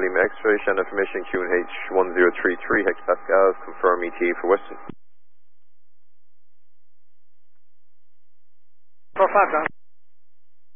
Lima X-ray, send information QNH1033 hectopascals, confirm ETA for Western. 45 John.